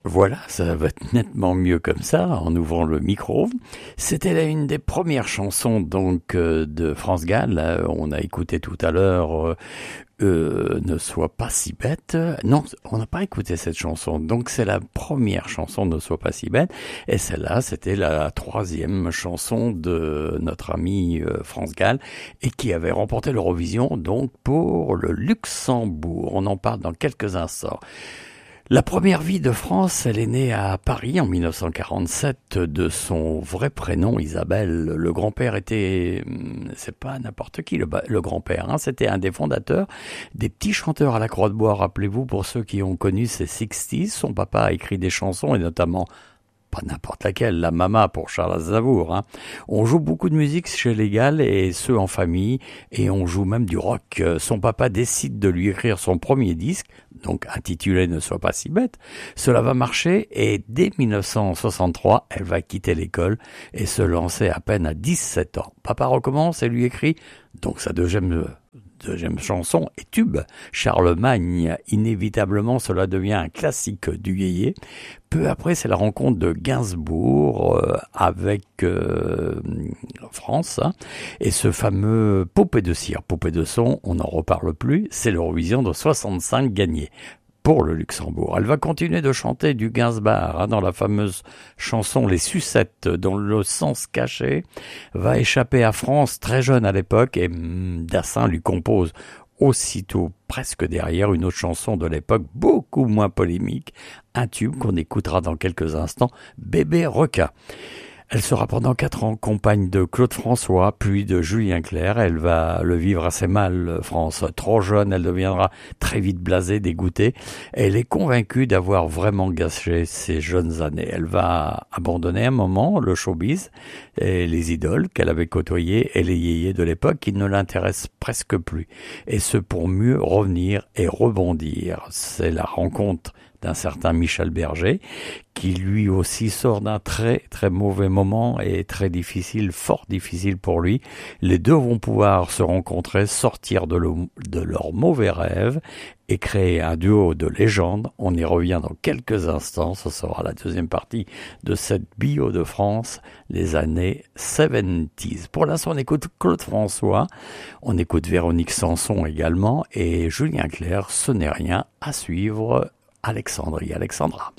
Voilà, ça va être nettement mieux comme ça, en ouvrant le micro. C'était là une des premières chansons donc de France Gall. On a écouté tout à l'heure Ne sois pas si bête. Non, on n'a pas écouté cette chanson. Donc c'est la première chanson Ne sois pas si bête. Et celle-là, c'était la troisième chanson de notre ami France Gall et qui avait remporté l'Eurovision donc pour le Luxembourg. On en parle dans quelques instants. La première vie de France, elle est née à Paris en 1947 de son vrai prénom Isabelle. Le grand-père était, c'est pas n'importe qui le grand-père, hein, c'était un des fondateurs des petits chanteurs à la Croix de Bois. Rappelez-vous, pour ceux qui ont connu ces 60s, son papa a écrit des chansons et notamment pas n'importe laquelle, la Mama pour Charles Aznavour. Hein. On joue beaucoup de musique chez les Gall et ceux en famille, et on joue même du rock. Son papa décide de lui écrire son premier disque, donc intitulé Ne sois pas si bête. Cela va marcher et dès 1963, elle va quitter l'école et se lancer à peine à 17 ans. Papa recommence et lui écrit donc sa deuxième chanson et tube, Charlemagne. Inévitablement, cela devient un classique du yéyé. Peu après, c'est la rencontre de Gainsbourg avec France, hein, et ce fameux Poupée de cire, Poupée de son, on n'en reparle plus, c'est l'Eurovision de 65 gagné pour le Luxembourg. Elle va continuer de chanter du Gainsbourg, hein, dans la fameuse chanson Les Sucettes, dont le sens caché va échapper à France très jeune à l'époque, et Dassin lui compose aussitôt, presque derrière, une autre chanson de l'époque beaucoup moins polémique, un tube qu'on écoutera dans quelques instants, Bébé requin. Elle sera pendant 4 ans compagne de Claude François, puis de Julien Clerc. Elle va le vivre assez mal, France. Trop jeune, elle deviendra très vite blasée, dégoûtée. Elle est convaincue d'avoir vraiment gâché ses jeunes années. Elle va abandonner un moment le showbiz et les idoles qu'elle avait côtoyées et les yéyés de l'époque qui ne l'intéressent presque plus. Et ce pour mieux revenir et rebondir. C'est la rencontre d'un certain Michel Berger, qui lui aussi sort d'un très très mauvais moment et très difficile, fort difficile pour lui. Les deux vont pouvoir se rencontrer, sortir de leur mauvais rêve et créer un duo de légende. On y revient dans quelques instants, ce sera la deuxième partie de cette bio de France, les années 70s. Pour l'instant, on écoute Claude François, on écoute Véronique Sanson également, et Julien Clerc, ce n'est rien, à suivre. Alexandra.